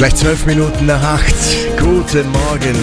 Gleich 12 Minuten nach 8. Guten Morgen.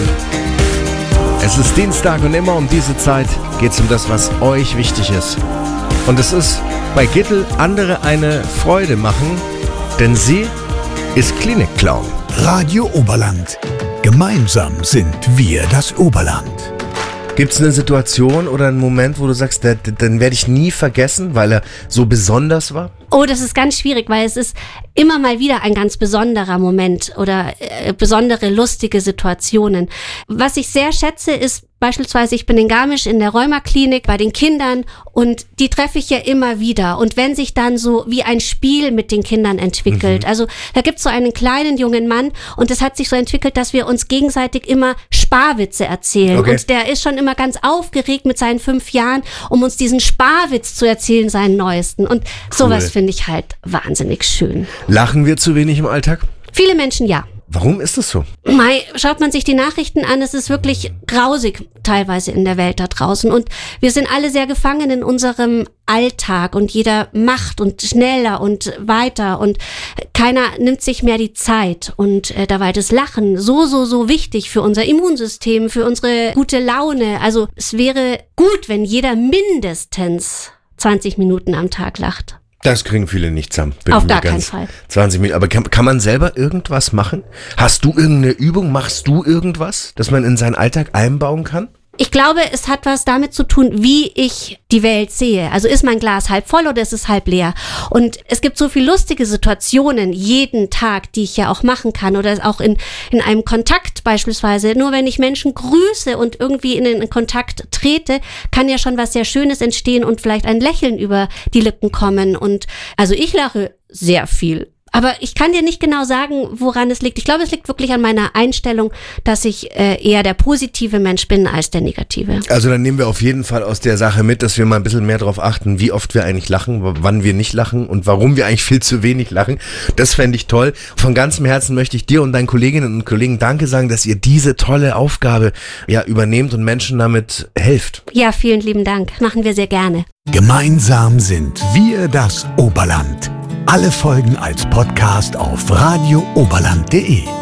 Es ist Dienstag und immer um diese Zeit geht es um das, was euch wichtig ist. Und es ist bei Gittel andere eine Freude machen, denn sie ist Klinik-Clown. Radio Oberland. Gemeinsam sind wir das Oberland. Gibt es eine Situation oder einen Moment, wo du sagst, den werde ich nie vergessen, weil er so besonders war? Oh, das ist ganz schwierig, weil es ist immer mal wieder ein ganz besonderer Moment oder besondere lustige Situationen. Was ich sehr schätze, ist beispielsweise, ich bin in Garmisch in der Rheumaklinik bei den Kindern und die treffe ich ja immer wieder. Und wenn sich dann so wie ein Spiel mit den Kindern entwickelt, also da gibt's so einen kleinen jungen Mann und es hat sich so entwickelt, dass wir uns gegenseitig immer Sparwitze erzählen. Okay. Und der ist schon immer ganz aufgeregt mit seinen 5 Jahren, um uns diesen Sparwitz zu erzählen, seinen neuesten. Und sowas finde ich halt wahnsinnig schön. Lachen wir zu wenig im Alltag? Viele Menschen ja. Warum ist das so? Schaut man sich die Nachrichten an, es ist wirklich grausig teilweise in der Welt da draußen und wir sind alle sehr gefangen in unserem Alltag und jeder macht und schneller und weiter und keiner nimmt sich mehr die Zeit und dabei das Lachen so wichtig für unser Immunsystem, für unsere gute Laune. Also es wäre gut, wenn jeder mindestens 20 Minuten am Tag lacht. Das kriegen viele nicht zusammen. Auf gar keinen Fall. 20 Minuten. Aber kann man selber irgendwas machen? Hast du irgendeine Übung? Machst du irgendwas, das man in seinen Alltag einbauen kann? Ich glaube, es hat was damit zu tun, wie ich die Welt sehe. Also ist mein Glas halb voll oder ist es halb leer? Und es gibt so viele lustige Situationen jeden Tag, die ich ja auch machen kann oder auch in einem Kontakt beispielsweise. Nur wenn ich Menschen grüße und irgendwie in den Kontakt trete, kann ja schon was sehr Schönes entstehen und vielleicht ein Lächeln über die Lippen kommen. Und also ich lache sehr viel. Aber ich kann dir nicht genau sagen, woran es liegt. Ich glaube, es liegt wirklich an meiner Einstellung, dass ich eher der positive Mensch bin als der negative. Also dann nehmen wir auf jeden Fall aus der Sache mit, dass wir mal ein bisschen mehr darauf achten, wie oft wir eigentlich lachen, wann wir nicht lachen und warum wir eigentlich viel zu wenig lachen. Das fände ich toll. Von ganzem Herzen möchte ich dir und deinen Kolleginnen und Kollegen Danke sagen, dass ihr diese tolle Aufgabe übernehmt und Menschen damit helft. Ja, vielen lieben Dank. Machen wir sehr gerne. Gemeinsam sind wir das Oberland. Alle Folgen als Podcast auf radiooberland.de.